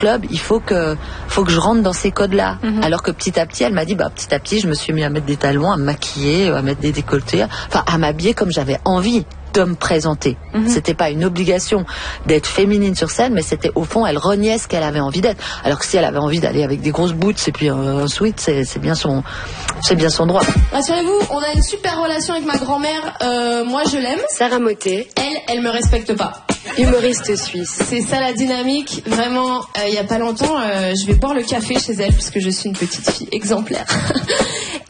club, il faut que je rentre dans ces codes-là. Alors que petit à petit, elle m'a dit, petit à petit, je me suis mis à mettre des talons, à me maquiller, à mettre des décolletés, enfin, à m'habiller comme j'avais envie de me présenter. C'était pas une obligation d'être féminine sur scène, mais c'était au fond, elle reniait ce qu'elle avait envie d'être. Alors que si elle avait envie d'aller avec des grosses boots et puis un sweat, c'est bien son droit. Rassurez-vous, on a une super relation avec ma grand-mère. Moi, je l'aime. Sarah Mottet. Elle me respecte pas. Humoriste suisse. C'est ça la dynamique. Vraiment, il y a pas longtemps, je vais boire le café chez elle puisque je suis une petite fille exemplaire.